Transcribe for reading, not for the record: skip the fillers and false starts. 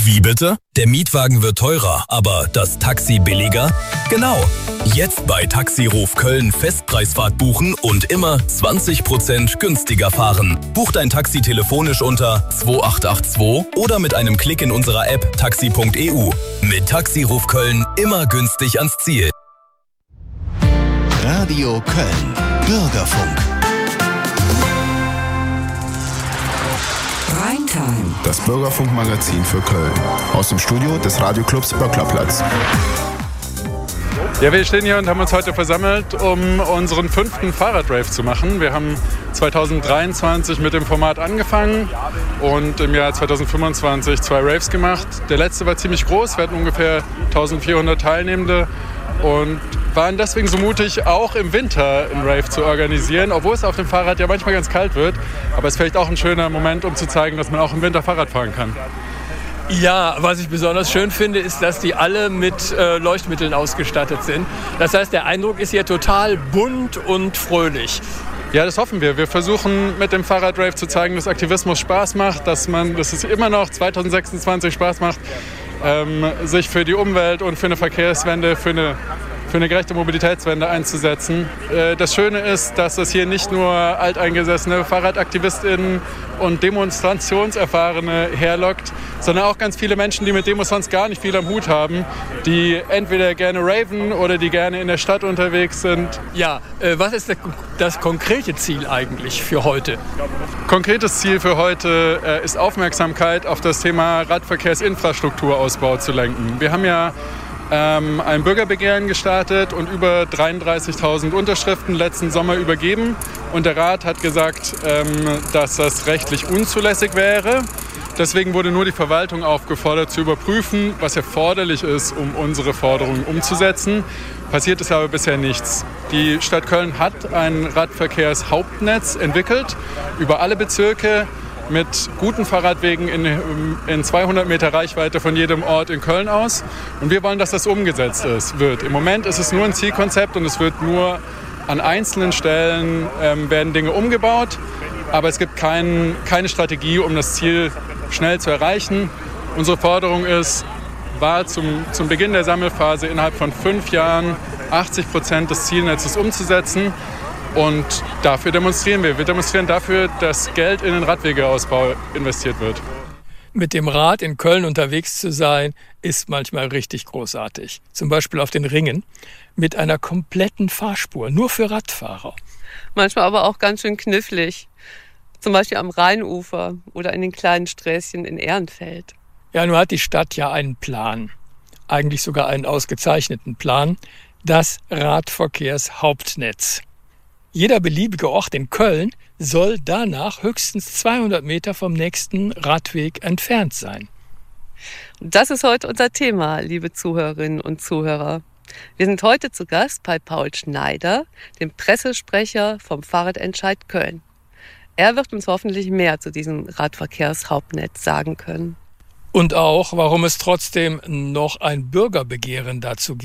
Wie bitte? Der Mietwagen wird teurer, aber das Taxi billiger? Genau. Jetzt bei Taxiruf Köln Festpreisfahrt buchen und immer 20% günstiger fahren. Buch dein Taxi telefonisch unter 2882 oder mit einem Klick in unserer App taxi.eu. Mit Taxiruf Köln immer günstig ans Ziel. Radio Köln. Bürgerfunk. Primetime. Das Bürgerfunk-Magazin für Köln. Aus dem Studio des Radioclubs Böcklerplatz. Ja, wir stehen hier und haben uns heute versammelt, um unseren 5. Fahrradrave zu machen. Wir haben 2023 mit dem Format angefangen und im Jahr 2025 2 Raves gemacht. Der letzte war ziemlich groß, wir hatten ungefähr 1400 Teilnehmende und waren deswegen so mutig, auch im Winter einen Rave zu organisieren, obwohl es auf dem Fahrrad ja manchmal ganz kalt wird. Aber es ist vielleicht auch ein schöner Moment, um zu zeigen, dass man auch im Winter Fahrrad fahren kann. Ja, was ich besonders schön finde, ist, dass die alle mit Leuchtmitteln ausgestattet sind. Das heißt, der Eindruck ist hier total bunt und fröhlich. Ja, das hoffen wir. Wir versuchen mit dem Fahrradrave zu zeigen, dass Aktivismus Spaß macht, dass es immer noch 2026 Spaß macht, sich für die Umwelt und für eine Verkehrswende, für eine gerechte Mobilitätswende einzusetzen. Das Schöne ist, dass es hier nicht nur alteingesessene FahrradaktivistInnen und Demonstrationserfahrene herlockt, sondern auch ganz viele Menschen, die mit Demos sonst gar nicht viel am Hut haben, die entweder gerne raven oder die gerne in der Stadt unterwegs sind. Ja, was ist das konkrete Ziel eigentlich für heute? Konkretes Ziel für heute ist Aufmerksamkeit auf das Thema Radverkehrsinfrastrukturausbau zu lenken. Wir haben ja ein Bürgerbegehren gestartet und über 33.000 Unterschriften letzten Sommer übergeben. Und der Rat hat gesagt, dass das rechtlich unzulässig wäre. Deswegen wurde nur die Verwaltung aufgefordert zu überprüfen, was erforderlich ist, um unsere Forderungen umzusetzen. Passiert ist aber bisher nichts. Die Stadt Köln hat ein Radverkehrshauptnetz entwickelt über alle Bezirke, mit guten Fahrradwegen in 200 Meter Reichweite von jedem Ort in Köln aus. Und wir wollen, dass das umgesetzt wird. Im Moment ist es nur ein Zielkonzept und es wird nur an einzelnen Stellen werden Dinge umgebaut. Aber es gibt keine Strategie, um das Ziel schnell zu erreichen. Unsere Forderung war zum Beginn der Sammelphase innerhalb von 5 Jahren 80% des Zielnetzes umzusetzen. Und dafür demonstrieren wir. Wir demonstrieren dafür, dass Geld in den Radwegeausbau investiert wird. Mit dem Rad in Köln unterwegs zu sein, ist manchmal richtig großartig. Zum Beispiel auf den Ringen mit einer kompletten Fahrspur, nur für Radfahrer. Manchmal aber auch ganz schön knifflig. Zum Beispiel am Rheinufer oder in den kleinen Sträßchen in Ehrenfeld. Ja, nun hat die Stadt ja einen Plan. Eigentlich sogar einen ausgezeichneten Plan. Das Radverkehrshauptnetz. Jeder beliebige Ort in Köln soll danach höchstens 200 Meter vom nächsten Radweg entfernt sein. Das ist heute unser Thema, liebe Zuhörerinnen und Zuhörer. Wir sind heute zu Gast bei Paul Schneider, dem Pressesprecher vom Fahrradentscheid Köln. Er wird uns hoffentlich mehr zu diesem Radverkehrshauptnetz sagen können. Und auch, warum es trotzdem noch ein Bürgerbegehren dazu gibt.